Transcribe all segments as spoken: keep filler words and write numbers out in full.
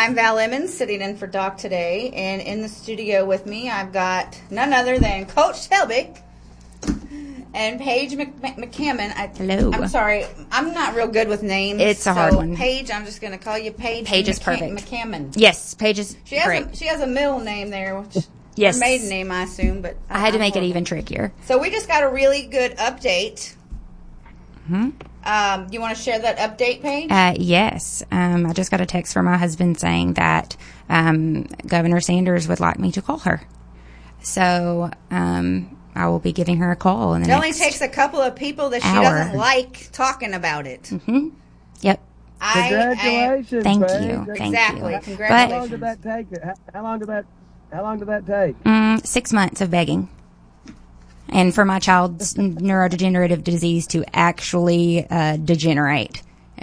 I'm Val Emmons, sitting in for Doc today, and in the studio with me, I've got none other than Coach Helbig and Paige Mc- Mc- McCammon. I, Hello. I'm sorry, I'm not real good with names. It's a so hard one. Paige, I'm just going to call you Paige. Paige is McCa- perfect. McCammon. Yes, Paige is She has great. a she has a middle name there, which Yes. her maiden name, I assume, but I had to I'm make it horrible. even trickier. So we just got a really good update. Hmm? Um, you want to share that update, Paige? Uh, yes. Um, I just got a text from my husband saying that um, Governor Sanders would like me to call her. So um, I will be giving her a call in the it next only takes a couple of people that she hour. doesn't like talking about it. Mm-hmm. Yep. I, Congratulations! Thank Paige. you. Thank Exactly. you. How Congratulations. long did that take? How, how long did that? How long did that take? Mm, six months of begging. And for my child's neurodegenerative disease to actually uh, degenerate.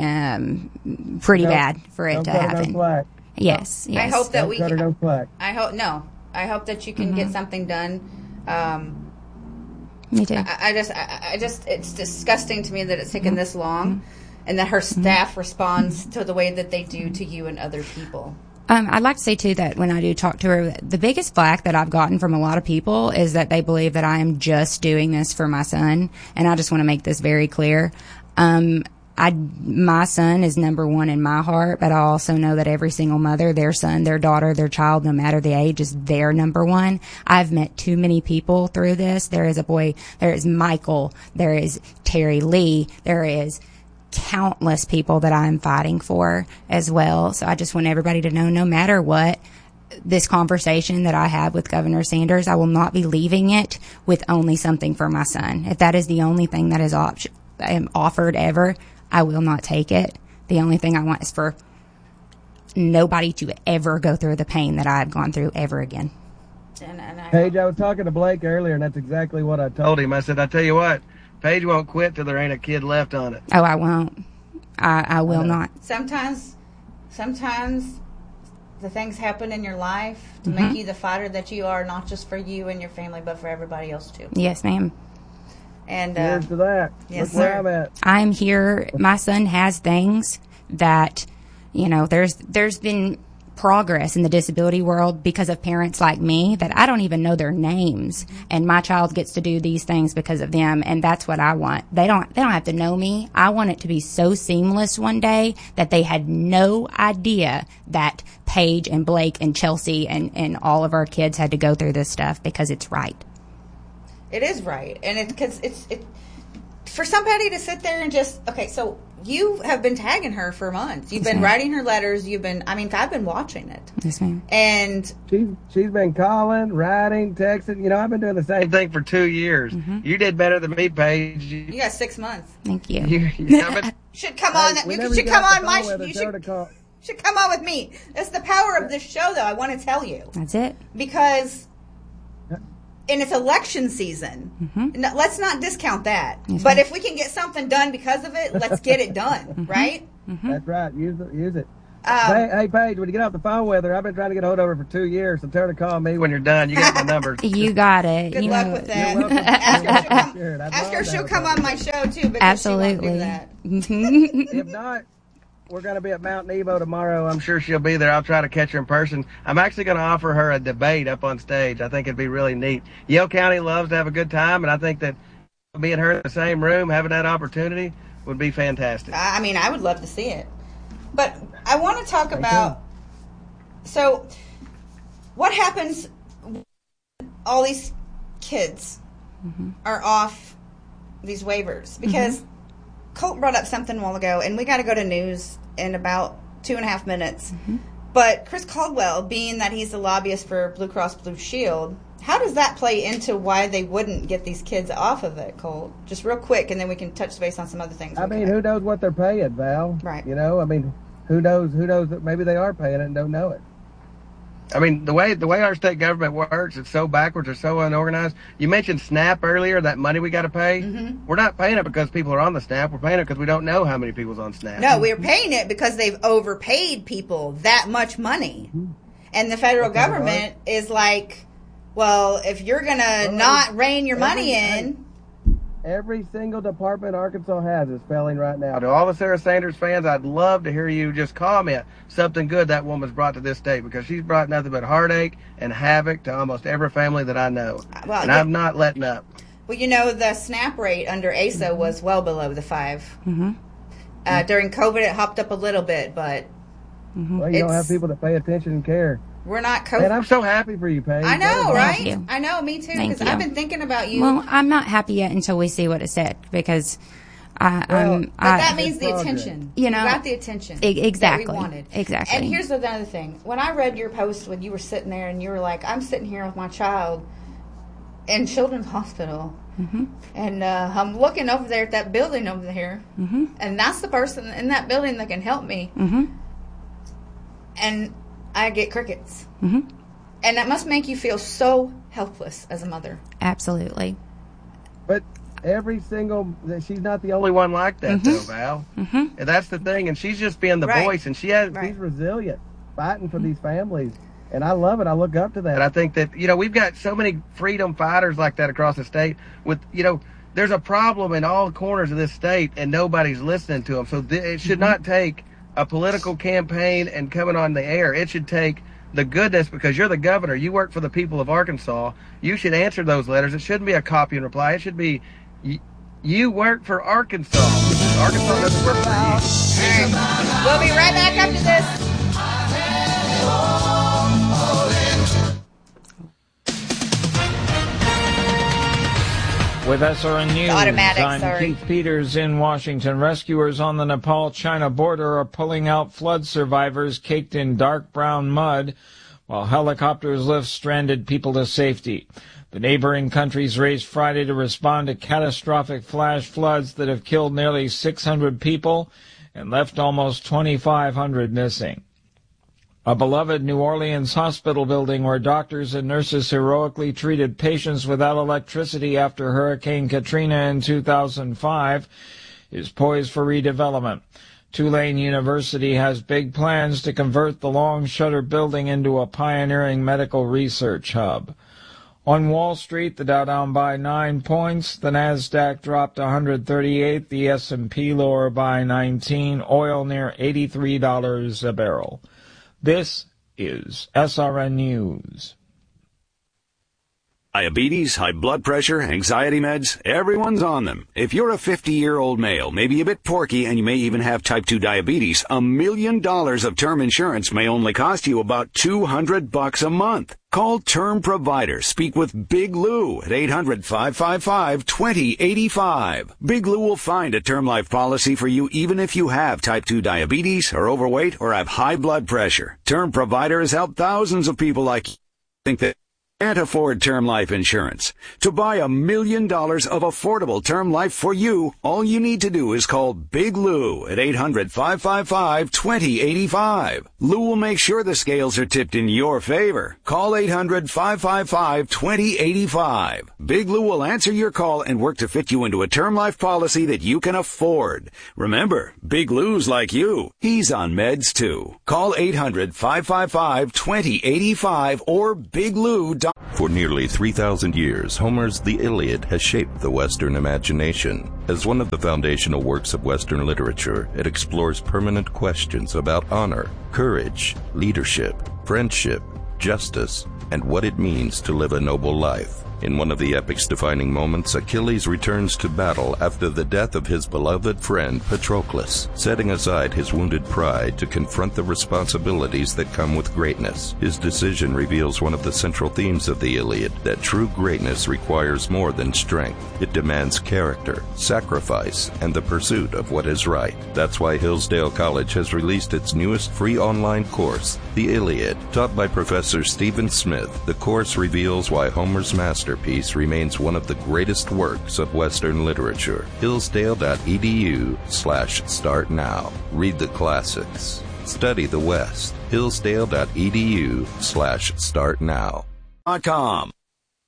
Um, pretty Don't- bad for it don't to cut her no happen. slack. Yes, yes. I hope that Don't we cut her can. no slack. I hope no. I hope that you can Mm-hmm. get something done. Um, Me too. I, I just, I, I just, it's disgusting to me that it's taken this long, and that her staff responds to the way that they do to you and other people. Um, I'd like to say, too, that when I do talk to her, the biggest flack that I've gotten from a lot of people is that they believe that I am just doing this for my son. And I just want to make this very clear. Um, I, my son is number one in my heart, but I also know that every single mother, their son, their daughter, their child, no matter the age, is their number one. I've met too many people through this. There is a boy, there is Michael, there is Terry Lee, there is countless people that I'm fighting for as well. So I just want everybody to know, no matter what, this conversation that I have with Governor Sanders, I will not be leaving it with only something for my son. If that is the only thing that is op- um, offered ever, I will not take it. The only thing I want is for nobody to ever go through the pain that I've gone through ever again. And, and I, Paige, I was talking to Blake earlier, and that's exactly what I told him. I said, I tell you what, Paige won't quit till there ain't a kid left on it. Oh, I won't. I, I will not. sometimes, sometimes the things happen in your life to make you the fighter that you are, not just for you and your family, but for everybody else too. Yes, ma'am. And uh, Here's to that. yes, Look where sir. I'm at. I'm here. My son has things that, you know, there's there's been progress in the disability world because of parents like me that I don't even know their names, and my child gets to do these things because of them, and that's what I want. They don't they don't have to know me. I want it to be so seamless one day that they had no idea that Paige and Blake and Chelsea and, and all of our kids had to go through this stuff, because it's right. it is right, and it's because it's it for somebody to sit there and just okay. So you have been tagging her for months. You've Yes, been ma'am. writing her letters. You've been. I mean, I've been watching it, Yes, ma'am. and She's she's been calling, writing, texting. You know, I've been doing the same thing for two years. You did better than me, Paige. You, you got six months. Thank you. you, you I've been- Should come on. Hey, You whenever should get come off on the my. phone with her, You tell her should to call. should come on with me. That's the power of this show, though. I want to tell you That's it. because. And it's election season. No, let's not discount that. Yes, but ma'am. if we can get something done because of it, let's get it done, right? That's right. Use it. Use it. Um, hey, hey, Paige, when you get off the phone with her, I've been trying to get a hold of her for two years, so tell her to call me when you're done. You got my number. You got it. Good you luck know, with that. You're welcome. Ask her, she'll come, Sure, I'd ask love her to she'll have come her. on my show too. Because Absolutely. She won't do that. If not, we're going to be at Mount Nebo tomorrow. I'm sure she'll be there. I'll try to catch her in person. I'm actually going to offer her a debate up on stage. I think it'd be really neat. Yale County loves to have a good time, and I think that me and her in the same room, having that opportunity, would be fantastic. I I mean, I would love to see it. But I want to talk about. So, what happens? When all these kids are off these waivers because Colt brought up something a while ago, and we got to go to news in about two and a half minutes. But Chris Caldwell, being that he's the lobbyist for Blue Cross Blue Shield, how does that play into why they wouldn't get these kids off of it, Colt? Just real quick, and then we can touch base on some other things. I we mean, can. who knows what they're paying, Val? Right. You know, I mean, who knows? Who knows that maybe they are paying it and don't know it. I mean, the way the way our state government works, it's so backwards, it's so unorganized. You mentioned SNAP earlier, that money we got to pay. Mm-hmm. We're not paying it because people are on the SNAP. We're paying it because we don't know how many people's on SNAP. No, we're paying it because they've overpaid people that much money. And the federal Okay, government is like, well, if you're going to Well, not rein your money every- in, Every single department Arkansas has is failing right now. To all the Sarah Sanders fans, I'd love to hear you just comment something good that woman's brought to this state, because she's brought nothing but heartache and havoc to almost every family that I know. Well, and yeah. I'm not letting up. Well, you know, the SNAP rate under A S A mm-hmm. was well below the five. Mm-hmm. Uh, during COVID, it hopped up a little bit, but mm-hmm. well, you don't have people that pay attention and care. We're not COVID. And I'm so happy for you, Paige. I know, right? I know, me too, because I've been thinking about you. Well, I'm not happy yet until we see what it said, because I, well, um, but I, that means the attention. You know, you got the attention e- exactly that we wanted. Exactly. And here's another thing: when I read your post when you were sitting there and you were like, "I'm sitting here with my child in Children's Hospital." Mm-hmm. And uh, I'm looking over there at that building over there, mm-hmm. and that's the person in that building that can help me. Mm-hmm. And I get crickets. Mm-hmm. And that must make you feel so helpless as a mother. Absolutely. But every single, she's not the only one like that, mm-hmm. though, Val. Mm-hmm. And that's the thing. And she's just being the right. voice, and she has, right. she's resilient, fighting for mm-hmm. these families. And I love it. I look up to that. And I think that, you know, we've got so many freedom fighters like that across the state. With, you know, there's a problem in all corners of this state, and nobody's listening to them. So th- it should mm-hmm. not take a political campaign and coming on the air. It should take the goodness, because you're the governor. You work for the people of Arkansas. You should answer those letters. It shouldn't be a copy and reply. It should be, you, you work for Arkansas. Arkansas doesn't work for you. Right. We'll be right back after this. With S R N News, I'm sorry. Keith Peters in Washington. Rescuers on the Nepal-China border are pulling out flood survivors caked in dark brown mud, while helicopters lift stranded people to safety. The neighboring countries raced Friday to respond to catastrophic flash floods that have killed nearly six hundred people and left almost twenty-five hundred missing. A beloved New Orleans hospital building where doctors and nurses heroically treated patients without electricity after Hurricane Katrina in two thousand five is poised for redevelopment. Tulane University has big plans to convert the long-shutter building into a pioneering medical research hub. On Wall Street, the Dow down by nine points, the Nasdaq dropped one hundred thirty-eight, the S and P lower by nineteen, oil near eighty-three dollars a barrel. This is S R N News. Diabetes, high blood pressure, anxiety meds, everyone's on them. If you're a fifty-year-old male, maybe a bit porky, and you may even have type two diabetes, a million dollars of term insurance may only cost you about two hundred bucks a month. Call Term Provider. Speak with Big Lou at eight hundred, five five five, two zero eight five. Big Lou will find a term life policy for you even if you have type two diabetes, are overweight, or have high blood pressure. Term Provider has helped thousands of people like you think that can't afford term life insurance. To buy a million dollars of affordable term life for you, all you need to do is call Big Lou at eight hundred, five five five, two zero eight five. Lou will make sure the scales are tipped in your favor. Call eight hundred, five five five, two zero eight five. Big Lou will answer your call and work to fit you into a term life policy that you can afford. Remember, Big Lou's like you. He's on meds too. Call eight hundred, five five five, two zero eight five or Big Lou. For nearly three thousand years, Homer's The Iliad has shaped the Western imagination. As one of the foundational works of Western literature, it explores permanent questions about honor, courage, leadership, friendship, justice, and what it means to live a noble life. In one of the epic's defining moments, Achilles returns to battle after the death of his beloved friend Patroclus, setting aside his wounded pride to confront the responsibilities that come with greatness. His decision reveals one of the central themes of the Iliad, that true greatness requires more than strength. It demands character, sacrifice, and the pursuit of what is right. That's why Hillsdale College has released its newest free online course, The Iliad. Taught by Professor Stephen Smith, the course reveals why Homer's master masterpiece remains one of the greatest works of Western literature. Hillsdale.edu slash start now. Read the classics. Study the West. Hillsdale.edu slash start now. .com.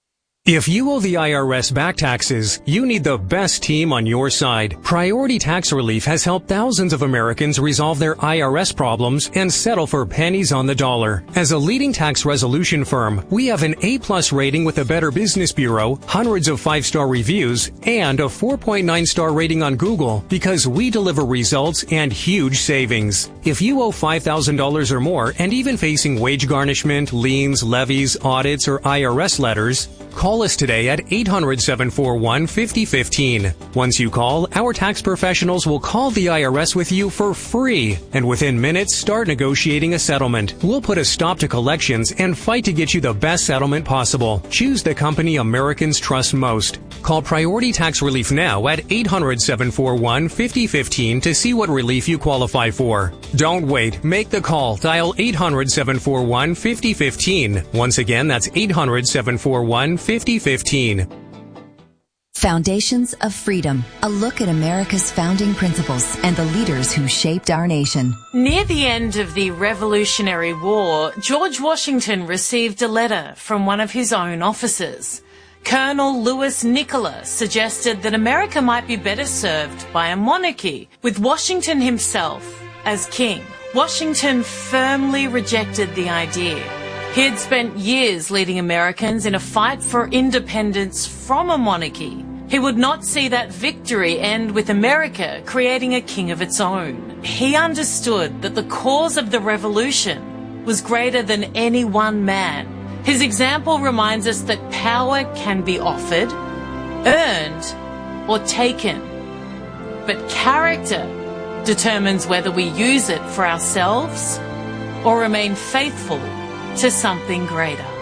If you owe the I R S back taxes, you need the best team on your side. Priority Tax Relief has helped thousands of Americans resolve their I R S problems and settle for pennies on the dollar. As a leading tax resolution firm, we have an A-plus rating with the Better Business Bureau, hundreds of five-star reviews, and a four point nine star rating on Google because we deliver results and huge savings. If you owe five thousand dollars or more and even facing wage garnishment, liens, levies, audits, or I R S letters, call us today at eight hundred, seven four one, five oh one five. Once you call, our tax professionals will call the I R S with you for free, and within minutes start negotiating a settlement. We'll put a stop to collections and fight to get you the best settlement possible. Choose the company Americans trust most. Call Priority Tax Relief now at eight hundred, seven four one, five oh one five to see what relief you qualify for. Don't wait. Make the call. Dial eight hundred, seven four one, five oh one five. Once again, that's eight hundred, seven four one, five oh one five. Foundations of Freedom, a look at America's founding principles and the leaders who shaped our nation. Near the end of the Revolutionary War, George Washington received a letter from one of his own officers. Colonel Louis Nicola suggested that America might be better served by a monarchy, with Washington himself as king. Washington firmly rejected the idea. He had spent years leading Americans in a fight for independence from a monarchy. He would not see that victory end with America creating a king of its own. He understood that the cause of the revolution was greater than any one man. His example reminds us that power can be offered, earned, or taken. But character determines whether we use it for ourselves or remain faithful to something greater.